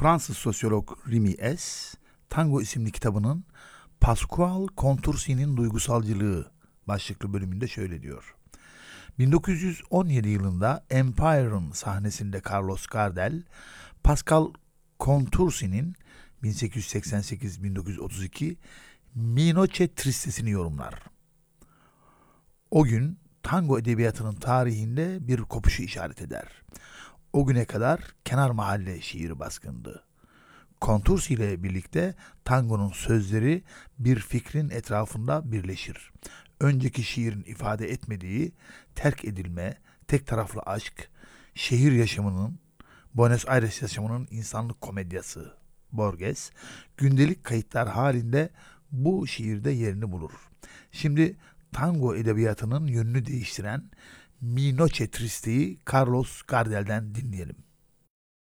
Fransız sosyolog Remy S. Tango isimli kitabının Pascual Contursi'nin duygusalcılığı başlıklı bölümünde şöyle diyor. 1917 yılında Empire'ın sahnesinde Carlos Gardel, Pascal Contursi'nin 1888-1932 Mi Noche Tristesini yorumlar. O gün tango edebiyatının tarihinde bir kopuşu işaret eder. O güne kadar kenar mahalle şiiri baskındı. Contursi ile birlikte tangonun sözleri bir fikrin etrafında birleşir. Önceki şiirin ifade etmediği terk edilme, tek taraflı aşk, şehir yaşamının, Buenos Aires yaşamının insanlık komedyası Borges, gündelik kayıtlar halinde bu şiirde yerini bulur. Şimdi tango edebiyatının yönünü değiştiren Mi Noche Triste'yi Carlos Gardel'den dinleyelim.